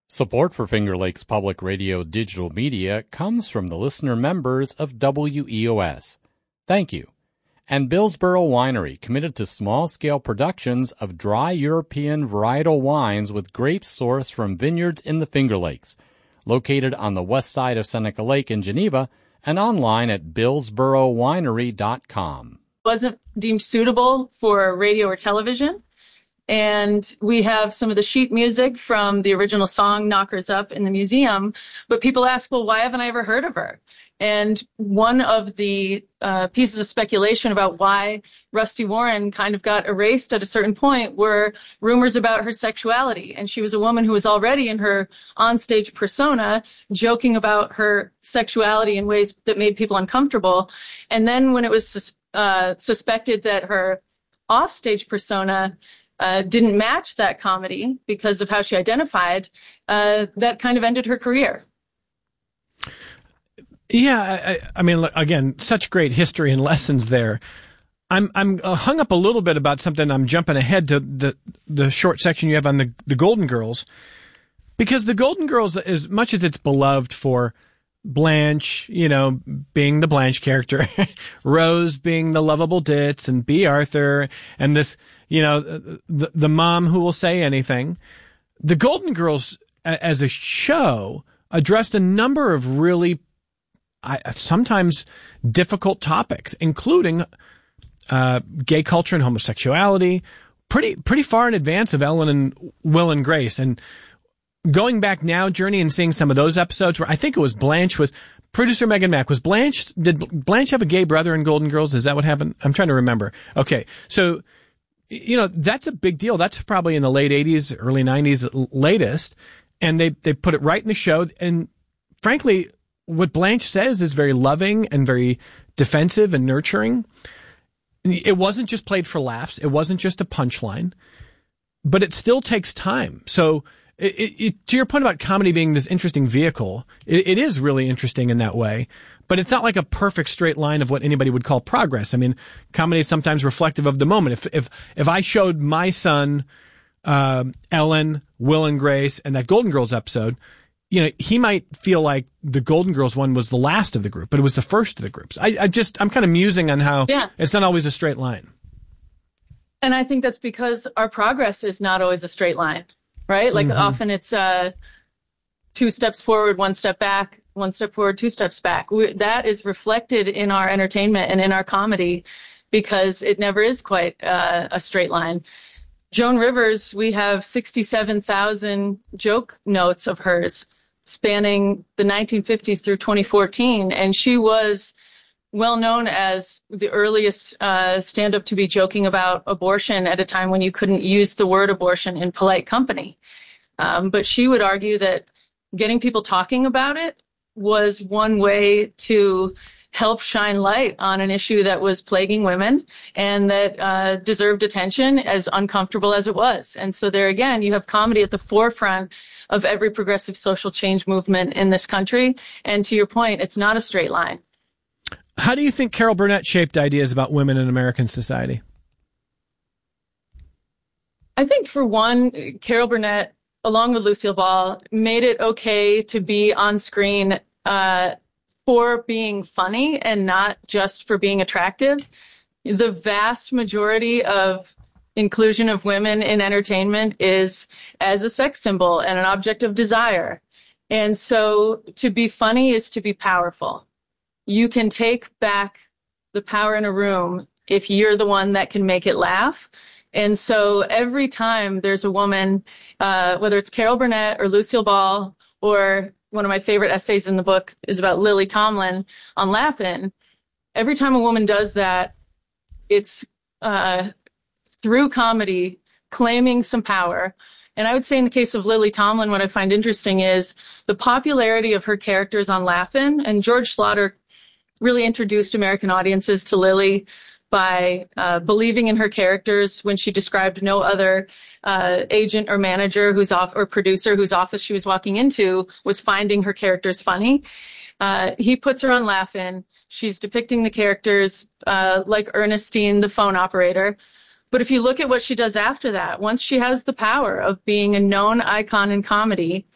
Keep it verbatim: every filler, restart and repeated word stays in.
Support for Finger Lakes Public Radio digital media comes from the listener members of W E O S. Thank you. And Billsboro Winery, committed to small-scale productions of dry European varietal wines with grapes sourced from vineyards in the Finger Lakes, located on the west side of Seneca Lake in Geneva, and online at billsboro winery dot com. Wasn't deemed suitable for radio or television. And we have some of the sheet music from the original song Knockers Up in the museum. But people ask, well, why haven't I ever heard of her? And one of the uh, pieces of speculation about why Rusty Warren kind of got erased at a certain point were rumors about her sexuality. And she was a woman who was already in her onstage persona, joking about her sexuality in ways that made people uncomfortable. And then when it was sus- uh, suspected that her offstage persona Uh, didn't match that comedy because of how she identified, uh, that kind of ended her career. Yeah, I, I mean, again, such great history and lessons there. I'm I'm hung up a little bit about something. I'm jumping ahead to the the short section you have on the the Golden Girls, because the Golden Girls, as much as it's beloved for Blanche, you know, being the Blanche character, Rose being the lovable ditz, and B. Arthur, and this, you know, the, the mom who will say anything. The Golden Girls, as a show, addressed a number of really, sometimes difficult topics, including uh, gay culture and homosexuality, pretty pretty far in advance of Ellen and Will and Grace. And going back now, Journey, and seeing some of those episodes where I think it was Blanche was producer Megan Mack. Was Blanche, did Blanche have a gay brother in Golden Girls? Is that what happened? I'm trying to remember. Okay. So, you know, that's a big deal. That's probably in the late eighties, early nineties latest. And they, they put it right in the show. And frankly, what Blanche says is very loving and very defensive and nurturing. It wasn't just played for laughs. It wasn't just a punchline, but it still takes time. So, It, it, it, to your point about comedy being this interesting vehicle, it, it is really interesting in that way, but it's not like a perfect straight line of what anybody would call progress. I mean, comedy is sometimes reflective of the moment. If if if I showed my son uh, Ellen, Will and Grace, and that Golden Girls episode, you know, he might feel like the Golden Girls one was the last of the group, but it was the first of the groups. I, I just I'm kind of musing on how yeah. It's not always a straight line. And I think that's because our progress is not always a straight line. Right? Like mm-hmm. often it's uh, two steps forward, one step back, one step forward, two steps back. We, that is reflected in our entertainment and in our comedy because it never is quite uh, a straight line. Joan Rivers, we have sixty-seven thousand joke notes of hers spanning the nineteen fifties through twenty fourteen. And she was well known as the earliest uh, stand-up to be joking about abortion at a time when you couldn't use the word abortion in polite company. Um, but she would argue that getting people talking about it was one way to help shine light on an issue that was plaguing women and that uh, deserved attention, as uncomfortable as it was. And so there again, you have comedy at the forefront of every progressive social change movement in this country. And to your point, it's not a straight line. How do you think Carol Burnett shaped ideas about women in American society? I think, for one, Carol Burnett, along with Lucille Ball, made it okay to be on screen uh, for being funny and not just for being attractive. The vast majority of inclusion of women in entertainment is as a sex symbol and an object of desire. And so to be funny is to be powerful. You can take back the power in a room if you're the one that can make it laugh. And so every time there's a woman, uh, whether it's Carol Burnett or Lucille Ball, or one of my favorite essays in the book is about Lily Tomlin on Laugh-In, every time a woman does that, it's uh, through comedy claiming some power. And I would say in the case of Lily Tomlin, what I find interesting is the popularity of her characters on Laugh-In. And George Schlatter really introduced American audiences to Lily by uh, believing in her characters when she described no other uh, agent or manager whose off or producer whose office she was walking into was finding her characters funny. Uh, he puts her on Laugh-In. She's depicting the characters uh, like Ernestine, the phone operator. But if you look at what she does after that, once she has the power of being a known icon in comedy,